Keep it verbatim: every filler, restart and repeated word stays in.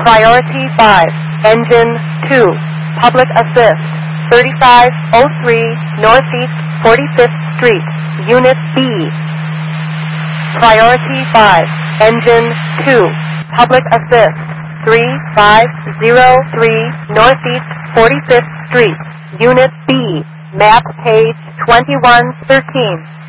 Priority five, Engine two, Public Assist, thirty-five oh three Northeast forty-fifth Street, Unit B. Priority five, Engine two, Public Assist, thirty-five oh three Northeast forty-fifth Street, Unit B, map page twenty-one thirteen.